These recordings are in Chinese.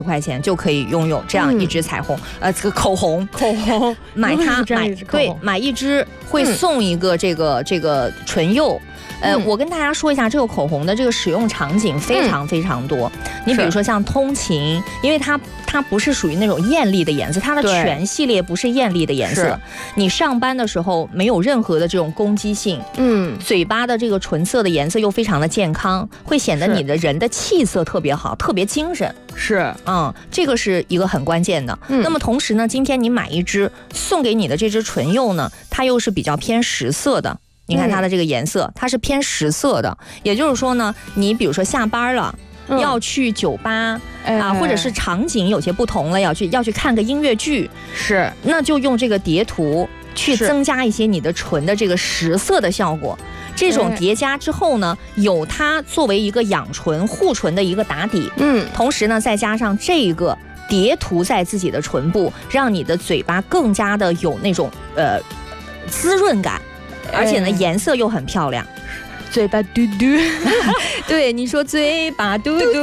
块钱就可以拥有这样一支彩虹，这个口红，买一支会送一个这个唇釉。我跟大家说一下，这个口红的这个使用场景非常非常多。你比如说像通勤，因为它不是属于那种艳丽的颜色，它的全系列不是艳丽的颜色。你上班的时候没有任何的这种攻击性，嘴巴的这个唇色的颜色又非常的健康，会显得你的人的气色特别好，特别精神。这个是一个很关键的。那么同时呢，今天你买一支送给你的这支唇釉呢，它又是比较偏实色的。你看它的这个颜色，它是偏实色的，也就是说呢，你比如说下班了，要去酒吧或者是场景有些不同了，要去看个音乐剧，那就用这个叠涂去增加一些你的唇的这个实色的效果。这种叠加之后呢，有它作为一个养唇护唇的一个打底，同时呢再加上这个叠涂在自己的唇部，让你的嘴巴更加的有那种滋润感。而且呢，颜色又很漂亮， 嘴巴嘟嘟， 对，你说嘴巴嘟嘟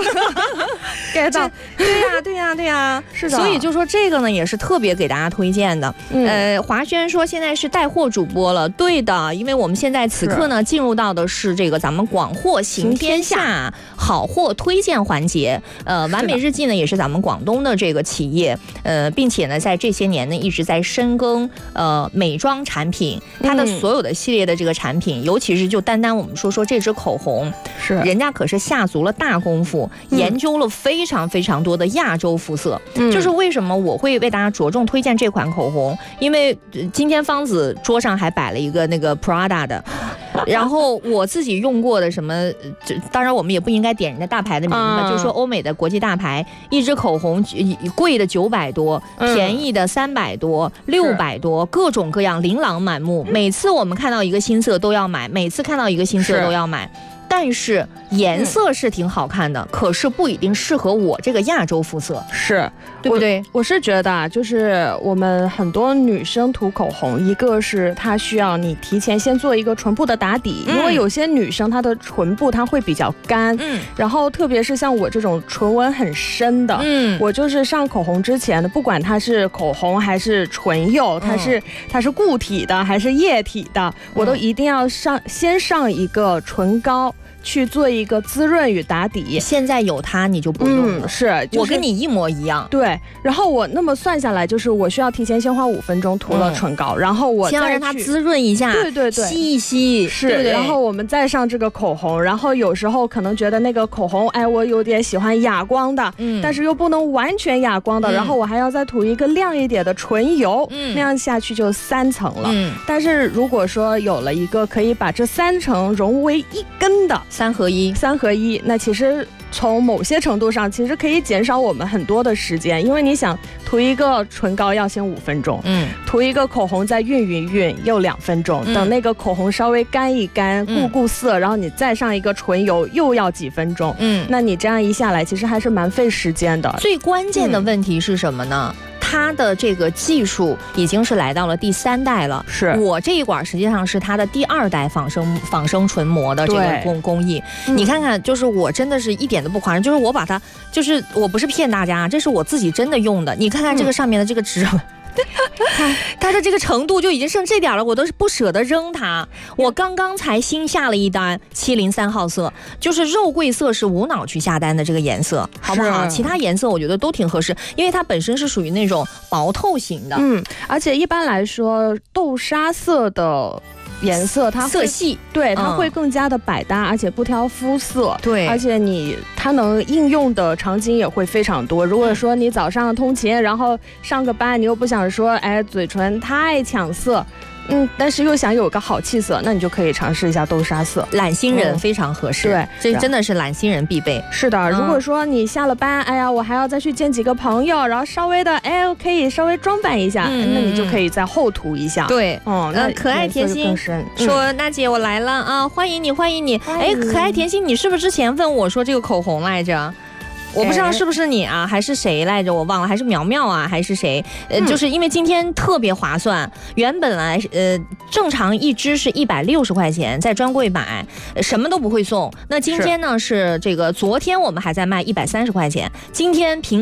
get到， 对呀， 是的。 所以就说这个呢，也是特别给大家推荐的。华轩说现在是带货主播了，对的，因为我们现在此刻呢进入到的是这个咱们广货行天下好货推荐环节。完美日记呢也是咱们广东的这个企业，并且呢在这些年呢一直在深耕美妆产品，它的所有的系列的这个产品，尤其是就单单我们说这支口红，人家可是下足了大功夫，研究了非常非常多的亚洲肤色。就是为什么我会为大家着重推荐这款口红，因为今天芳子桌上还摆了一个那个 Prada 的，然后我自己用过的什么，当然我们也不应该点人家大牌的名字，就说欧美的国际大牌，一支口红贵的900多，便宜的300多、600多，各种各样，琳琅满目。每次我们看到一个新色都要买，每次看到一个新色都要买。但是颜色是挺好看的，可是不一定适合我这个亚洲肤色，对不对？ 我是觉得就是我们很多女生涂口红，一个是它需要你提前先做一个唇部的打底，因为有些女生她的唇部它会比较干，然后特别是像我这种唇纹很深的，我就是上口红之前的，不管它是口红还是唇釉，它是固体的还是液体的，我都一定要先上一个唇膏。去做一个滋润与打底， 现在有它你就不用了。 我跟你一模一样。 对，然后我那么算下来，就是我需要提前先花5分钟涂了唇膏，然后我先要让它滋润一下， 对， 吸一吸，对不对？ 然后我们再上这个口红，然后有时候可能觉得那个口红，我有点喜欢哑光的，但是又不能完全哑光的，然后我还要再涂一个亮一点的唇油，那样下去就3层了。但是如果说有了一个可以把这3层融为一根的 3合一， 那其实从某些程度上其实可以减少我们很多的时间，因为你想涂一个唇膏要先5分钟，涂一个口红再晕又2分钟，等那个口红稍微干一干，固色，然后你再上一个唇油又要几分钟，那你这样一下来其实还是蛮费时间的。 最关键的问题是什么呢？它的这个技术已经是来到了第3代了，我这一管实际上是它的第2代仿生唇膜的这个工艺。你看看，就是我真的是一点都不夸张，就是我把它，就是我不是骗大家，这是我自己真的用的。你看看这个上面的这个指纹。它的这个程度就已经剩这点了，我都是不舍得扔它。我刚刚才新下了一单703号色，就是肉桂色是无脑去下单的这个颜色，好不好？其他颜色我觉得都挺合适，因为它本身是属于那种薄透型的， 而且一般来说豆沙色的颜色它色系， 对，它会更加的百搭，而且不挑肤色， 对， 而且它能应用的场景也会非常多。如果说你早上通勤，然后上个班，你又不想说嘴唇太抢色，但是又想有个好气色，那你就可以尝试一下豆沙色， 懒新人非常合适。 对， 这真的是懒新人必备。 是的，如果说你下了班，我还要再去见几个朋友，然后稍微的可以稍微装扮一下，那你就可以再厚涂一下。 对， 那可爱甜心说娜姐我来了啊，欢迎你。可爱甜心，你是不是之前问我说这个口红来着？我不知道是不是你啊，还是谁来着？我忘了，还是苗苗啊，还是谁？就是因为今天特别划算，原本来正常一支是160块钱，在专柜买什么都不会送。那今天呢是这个，昨天我们还在卖130块钱，今天平